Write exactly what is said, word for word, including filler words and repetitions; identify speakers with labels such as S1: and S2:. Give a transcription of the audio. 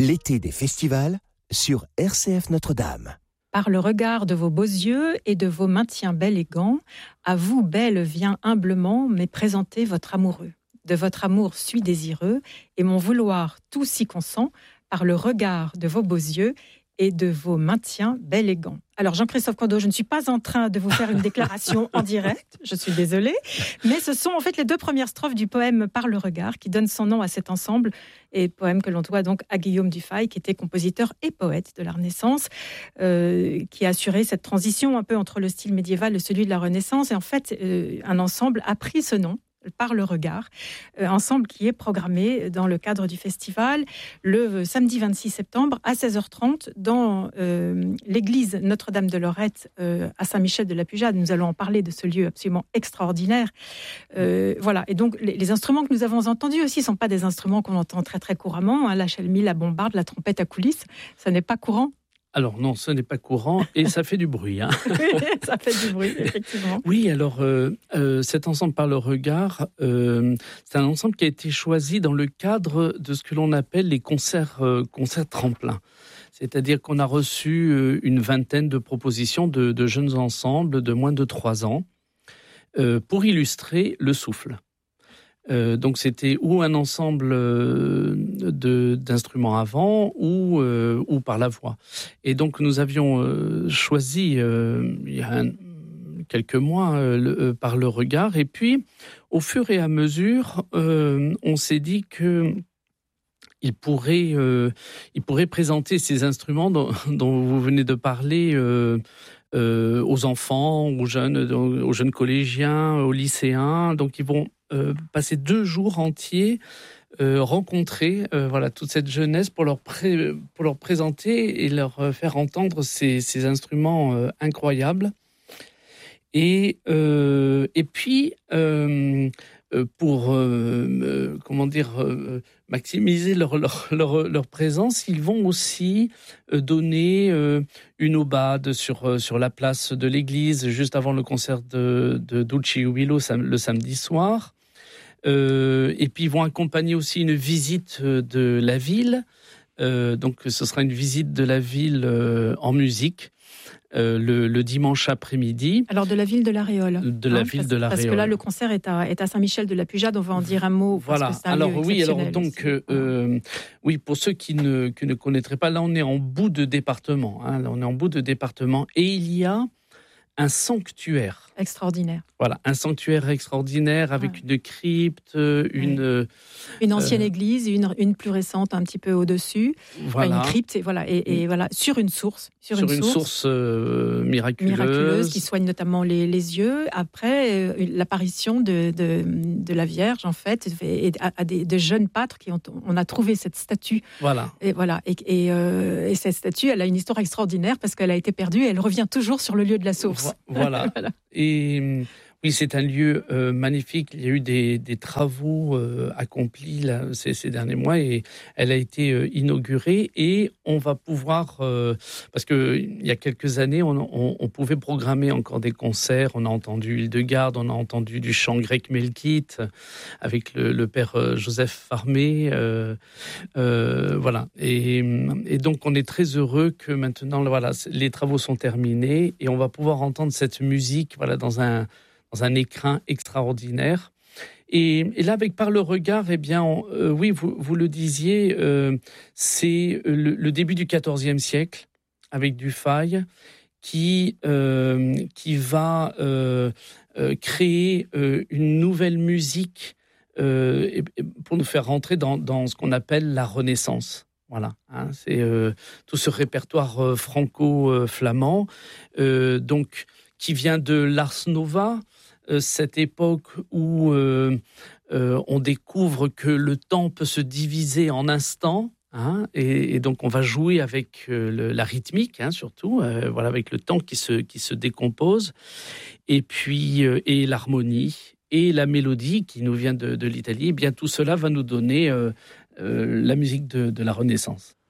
S1: L'été des festivals sur R C F Notre-Dame.
S2: Par le regard de vos beaux yeux et de vos maintiens bel et gants, à vous, belle, vient humblement mais présenter votre amoureux. De votre amour suis désireux, et mon vouloir tout s'y consent, par le regard de vos beaux yeux et de vos maintiens bel et gants. Alors Jean-Christophe Condo, je ne suis pas en train de vous faire une déclaration en direct, je suis désolée, mais ce sont en fait les deux premières strophes du poème Par le regard qui donnent son nom à cet ensemble, et poème que l'on doit donc à Guillaume Dufay, qui était compositeur et poète de la Renaissance, euh, qui a assuré cette transition un peu entre le style médiéval et celui de la Renaissance, et en fait euh, un ensemble a pris ce nom Par le regard, euh, ensemble qui est programmé dans le cadre du festival le samedi vingt-six septembre à seize heures trente dans euh, l'église Notre-Dame de Lorette euh, à Saint-Michel-de-la-Pujade. Nous allons en parler de ce lieu absolument extraordinaire. Euh, voilà. Et donc les, les instruments que nous avons entendus aussi ne sont pas des instruments qu'on entend très très couramment, hein, la chelmie, la bombarde, la trompette à coulisses, ça n'est pas courant.
S3: Alors non, ce n'est pas courant et ça fait du bruit. Hein.
S2: Oui, ça fait du bruit, effectivement.
S3: Oui, alors euh, euh, cet ensemble Par le regard, euh, c'est un ensemble qui a été choisi dans le cadre de ce que l'on appelle les concerts, euh, concerts tremplins. C'est-à-dire qu'on a reçu euh, une vingtaine de propositions de, de jeunes ensembles de moins de trois ans euh, pour illustrer le souffle. Euh, donc c'était ou un ensemble euh, de, d'instruments à vent ou, euh, ou par la voix. Et donc nous avions euh, choisi euh, il y a un, quelques mois euh, le, euh, Par le regard. Et puis au fur et à mesure, euh, on s'est dit que il pourrait, euh, il pourrait présenter ces instruments dont, dont vous venez de parler euh, euh, aux enfants, aux jeunes, aux jeunes collégiens, aux lycéens. Donc ils vont Euh, passer deux jours entiers, euh, rencontrer euh, voilà, toute cette jeunesse pour leur, pré- pour leur présenter et leur euh, faire entendre ces, ces instruments euh, incroyables. Et, euh, et puis, euh, pour euh, euh, comment dire, euh, maximiser leur, leur, leur, leur présence, ils vont aussi euh, donner euh, une aubade sur, euh, sur la place de l'église, juste avant le concert de, de Dulce et Jubilo le samedi soir. Euh, et puis ils vont accompagner aussi une visite de la ville. Euh, donc ce sera une visite de la ville euh, en musique euh, le, le dimanche après-midi.
S2: Alors de la ville de La Réole.
S3: De la hein, ville
S2: parce,
S3: de La Réole.
S2: Parce que là le concert est à, est à Saint-Michel-de-la-Pujade. On va en dire un mot.
S3: Voilà.
S2: Parce que c'est un
S3: alors
S2: lieu
S3: oui, alors donc
S2: aussi.
S3: euh, oui, pour ceux qui ne, qui ne connaîtraient pas, là on est en bout de département. Hein, là on est en bout de département et il y a un sanctuaire.
S2: Extraordinaire.
S3: Voilà, un sanctuaire extraordinaire avec ouais. une crypte, une...
S2: Ouais. Une ancienne euh, église, une, une plus récente un petit peu au-dessus.
S3: Voilà.
S2: Enfin, une crypte, et voilà, et, et voilà, sur une source.
S3: Sur, sur une, une source, source euh, miraculeuse.
S2: Miraculeuse, qui soigne notamment les, les yeux. Après, euh, l'apparition de, de, de la Vierge, en fait, et à, à des, de jeunes pâtres qui ont... On a trouvé cette statue.
S3: Voilà.
S2: Et, voilà, et, et, euh, et cette statue, elle a une histoire extraordinaire parce qu'elle a été perdue et elle revient toujours sur le lieu de la source.
S3: Voilà. voilà. Et oui, c'est un lieu euh, magnifique. Il y a eu des, des travaux euh, accomplis là, ces, ces derniers mois et elle a été euh, inaugurée. Et on va pouvoir, euh, parce qu'il y a quelques années, on, on, on pouvait programmer encore des concerts. On a entendu Hildegarde, on a entendu du chant grec melkite avec le, le père Joseph Farmé. Euh, euh, voilà. Et, et donc, on est très heureux que maintenant, voilà, les travaux sont terminés et on va pouvoir entendre cette musique, voilà, dans un dans un écrin extraordinaire. Et, et là, avec Par le regard, eh bien, on, euh, oui, vous, vous le disiez, euh, c'est le, le début du quatorzième siècle, avec Dufay, qui, euh, qui va euh, euh, créer euh, une nouvelle musique euh, et, et pour nous faire rentrer dans, dans ce qu'on appelle la Renaissance. Voilà, hein, c'est euh, tout ce répertoire euh, franco-flamand, euh, donc qui vient de l'Ars Nova, euh, cette époque où euh, euh, on découvre que le temps peut se diviser en instants, hein, et, et donc on va jouer avec euh, le, la rythmique, hein, surtout, euh, voilà, avec le temps qui se qui se décompose, et puis euh, et l'harmonie et la mélodie qui nous vient de, de l'Italie. Eh bien tout cela va nous donner euh, euh, la musique de, de la Renaissance.